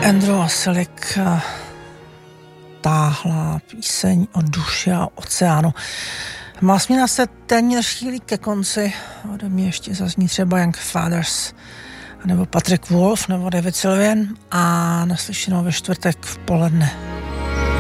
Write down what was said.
Andrew Vasilik, táhlá píseň o duši a oceánu. Másmina se téměř chýlí ke konci. Ode mě ještě zazní třeba Young Fathers, nebo Patrick Wolf, nebo David Sylvian a naslyšenou ve čtvrtek v poledne.